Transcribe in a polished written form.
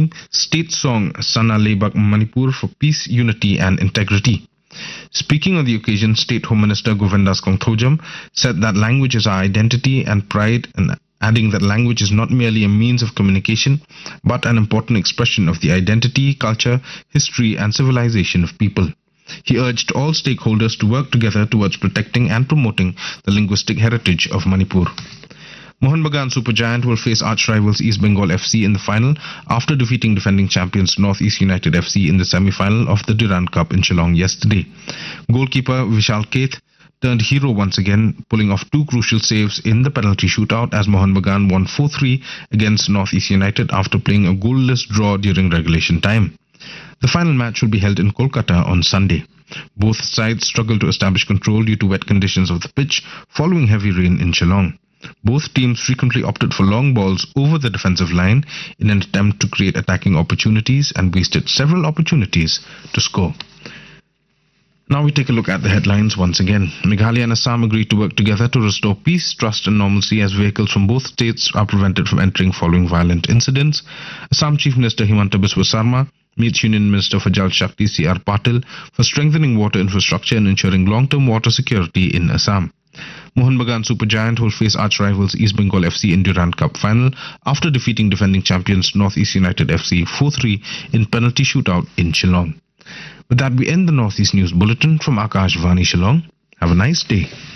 singing state song Sana Lebak Manipur for peace, unity and integrity. Speaking on the occasion, State Home Minister Govindas Kongthojam said that language is our identity and pride, and adding that language is not merely a means of communication but an important expression of the identity, culture, history and civilization of people. He urged all stakeholders to work together towards protecting and promoting the linguistic heritage of Manipur. Mohun Bagan Supergiant will face arch rivals East Bengal FC in the final after defeating defending champions Northeast United FC in the semi-final of the Durand Cup in Shillong yesterday. Goalkeeper Vishal Keth turned hero once again, pulling off two crucial saves in the penalty shootout as Mohun Bagan won 4-3 against Northeast United after playing a goalless draw during regulation time. The final match will be held in Kolkata on Sunday. Both sides struggled to establish control due to wet conditions of the pitch following heavy rain in Shillong. Both teams frequently opted for long balls over the defensive line in an attempt to create attacking opportunities and wasted several opportunities to score. Now we take a look at the headlines once again. Meghalaya and Assam agreed to work together to restore peace, trust and normalcy as vehicles from both states are prevented from entering following violent incidents. Assam Chief Minister Himanta Biswa Sarma meets Union Minister for Jal Shakti C.R. Patil for strengthening water infrastructure and ensuring long-term water security in Assam. Mohun Bagan Supergiant will face arch rivals East Bengal FC in Durand Cup final after defeating defending champions Northeast United FC 4-3 in penalty shootout in Shillong. With that, we end the Northeast News Bulletin from Akashvani Shillong. Have a nice day.